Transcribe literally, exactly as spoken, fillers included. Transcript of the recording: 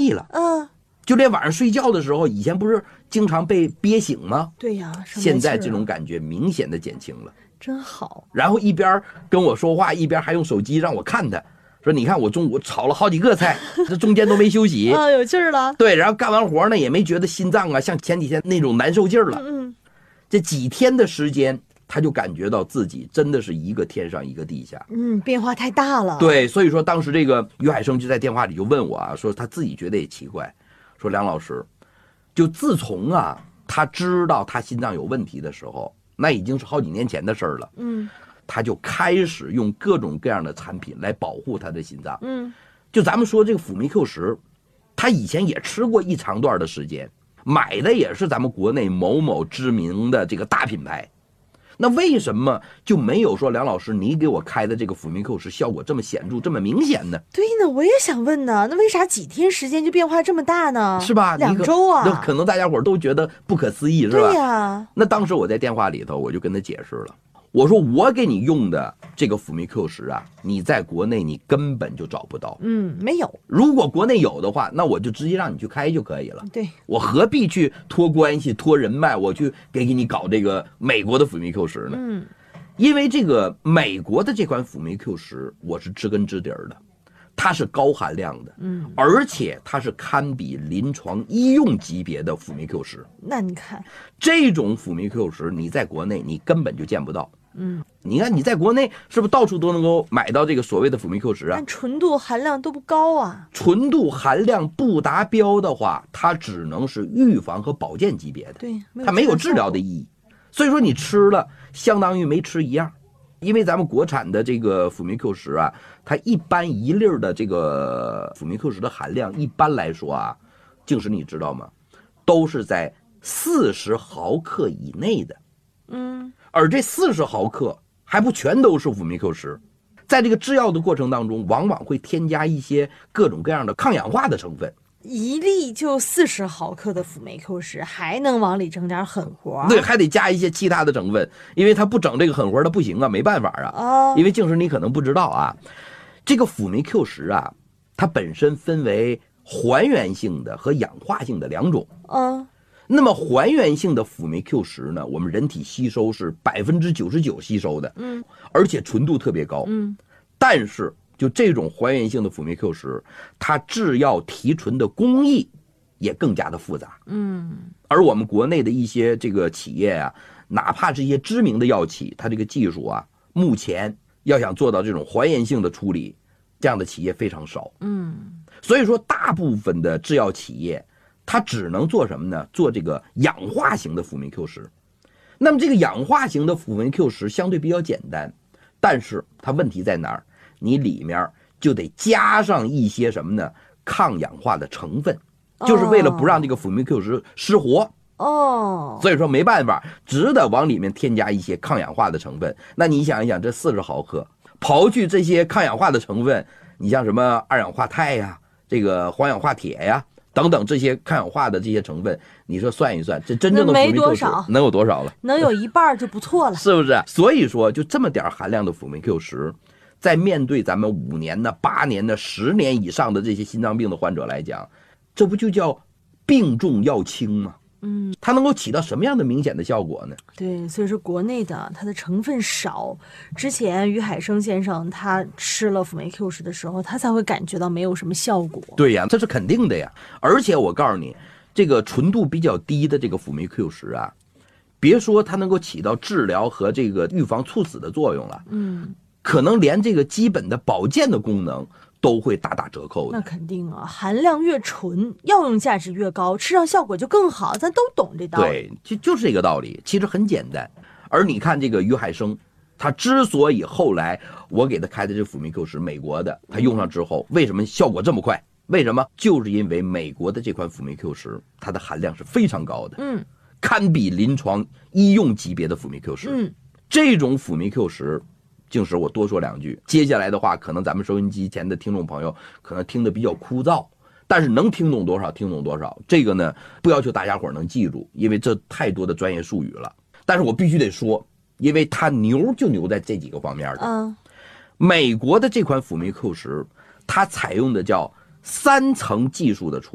密了。 嗯， 就连晚上睡觉的时候，以前不是经常被憋醒吗？ 对呀， 现在这种感觉明显的减轻了， 真好。 然后一边跟我说话，一边还用手机让我看他，说你看我中午炒了好几个菜，这中间都没休息啊，有劲儿了。 对，然后干完活呢也没觉得心脏啊像前几天那种难受劲儿了。 嗯， 这几天的时间，他就感觉到自己真的是一个天上一个地下。 嗯，变化太大了。 对，所以说当时这个于海生就在电话里就问我啊，说他自己觉得也奇怪，说梁老师，就自从啊他知道他心脏有问题的时候，那已经是好几年前的事儿了。 嗯， 他就开始用各种各样的产品来保护他的心脏。 嗯， 就咱们说这个辅酶 Q 十，他以前也吃过一长段的时间，买的也是咱们国内某某知名的这个大品牌。那为什么就没有说梁老师你给我开的这个辅酶 Q 十效果这么显著这么明显呢？ 对呢，我也想问呢，那为啥几天时间就变化这么大呢？ 是吧？ 两周啊， 那可能大家伙都觉得不可思议，是吧？ 对呀。 那当时我在电话里头我就跟他解释了，我说我给你用的这个辅酶 Q 十啊，你在国内你根本就找不到。 嗯，没有。 如果国内有的话，那我就直接让你去开就可以了。 对， 我何必去托关系托人脉，我去给给你搞这个美国的辅酶 Q 十呢？ 嗯， 因为这个美国的这款辅酶 Q 十，我是知根知底儿的，它是高含量的， 嗯， 而且它是堪比临床医用级别的辅酶 Q 十。 那你看， 这种辅酶 Q 十，你在国内你根本就见不到。 嗯， 你看你在国内是不是到处都能够买到这个所谓的辅酶 Q 十啊？ 但纯度含量都不高啊。 纯度含量不达标的话，它只能是预防和保健级别的， 对， 它没有治疗的意义。所以说你吃了相当于没吃一样。因为咱们国产的这个辅酶 Q 十啊，它一般一粒的这个辅酶 Q 十的含量，一般来说啊，净是你知道吗？都是在四十毫克以内的。 嗯， 而这四十毫克还不全都是辅酶 Q 十，在这个制药的过程当中，往往会添加一些各种各样的抗氧化的成分。 一粒就四十毫克的辅酶 Q 十，还能往里整点狠活？ 对，还得加一些其他的成分，因为它不整这个狠活它不行啊，没办法啊。 哦， 因为静时你可能不知道啊，这个辅酶 Q 十啊，它本身分为还原性的和氧化性的两种。 嗯， 那么还原性的辅酶 Q 十呢，我们人体吸收是百分之九十九吸收的， 嗯， 而且纯度特别高， 嗯， 但是就这种还原性的辅酶 Q 十，它制药提纯的工艺也更加的复杂， 嗯， 而我们国内的一些这个企业啊，哪怕是一些知名的药企，它这个技术啊，目前要想做到这种还原性的处理，这样的企业非常少， 嗯， 所以说大部分的制药企业，它只能做什么呢？做这个氧化型的辅酶 Q 十。那么这个氧化型的辅酶 Q 十相对比较简单，但是它问题在哪儿？你里面就得加上一些什么呢？抗氧化的成分，就是为了不让这个辅酶 Q 十失活。 哦， 所以说没办法，只得往里面添加一些抗氧化的成分。那你想一想，这四十毫克，刨去这些抗氧化的成分，你像什么二氧化钛呀、这个黄氧化铁呀等等这些抗氧化的这些成分，你说算一算，这真正的辅酶 Q 十能有多少了？ 能有一半就不错了， 是不是？所以说，就这么点含量的辅酶 Q 十，在面对咱们五年的、八年的、十年以上的这些心脏病的患者来讲，这不就叫病重药轻吗？嗯，它能够起到什么样的明显的效果呢？ 对，所以说国内的它的成分少。之前于海生先生他吃了辅酶 Q 十的时候，他才会感觉到没有什么效果。 对呀，这是肯定的呀。而且我告诉你，这个纯度比较低的这个辅酶 Q 十啊，别说它能够起到治疗和这个预防猝死的作用了， 嗯， 可能连这个基本的保健的功能都会大打折扣的。 那肯定啊，含量越纯，药用价值越高，吃上效果就更好，咱都懂这道理。 对，就就是这个道理，其实很简单。而你看这个于海生，他之所以后来我给他开的这辅酶 Q 十，美国的，他用上之后，为什么效果这么快？为什么？就是因为美国的这款辅酶 Q 十，它的含量是非常高的， 嗯， 堪比临床医用级别的辅酶 Q 十。 嗯， 这种辅酶 Q 十。静时我多说两句，接下来的话，可能咱们收音机前的听众朋友可能听得比较枯燥，但是能听懂多少听懂多少。这个呢，不要求大家伙能记住，因为这太多的专业术语了。但是我必须得说，因为它牛就牛在这几个方面的。 嗯， 美国的这款辅酶 Q 十，它采用的叫三层技术的处理。